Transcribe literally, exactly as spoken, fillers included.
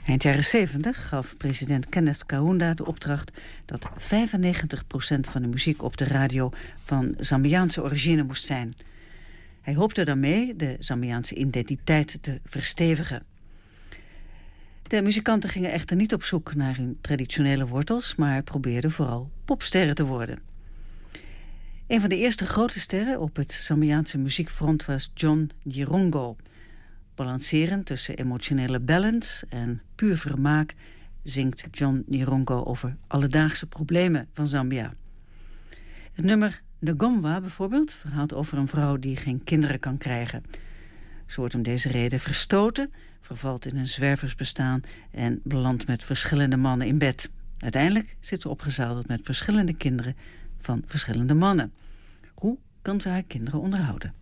Eind jaren zeventig gaf president Kenneth Kaunda de opdracht dat vijfennegentig procent van de muziek op de radio van Zambiaanse origine moest zijn. Hij hoopte daarmee de Zambiaanse identiteit te verstevigen. De muzikanten gingen echter niet op zoek naar hun traditionele wortels, maar probeerden vooral popsterren te worden. Een van de eerste grote sterren op het Zambiaanse muziekfront was John Nyirongo. Balancerend tussen emotionele ballads en puur vermaak zingt John Nyirongo over alledaagse problemen van Zambia. Het nummer Ngomba bijvoorbeeld verhaalt over een vrouw die geen kinderen kan krijgen. Ze wordt om deze reden verstoten, vervalt in een zwerversbestaan en belandt met verschillende mannen in bed. Uiteindelijk zit ze opgezadeld met verschillende kinderen van verschillende mannen. Hoe kan ze haar kinderen onderhouden?